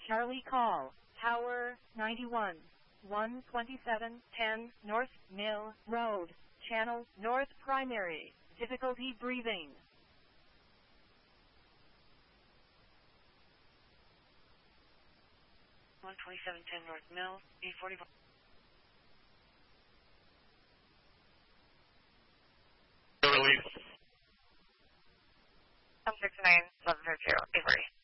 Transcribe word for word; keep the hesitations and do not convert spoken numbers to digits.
Charlie call, Tower ninety-one, one twenty-seven ten North Mill Road, Channel North Primary, difficulty breathing. one twenty-seven ten North Mill, eight forty-one. Release. seven six nine, eleven zero zero, Avery.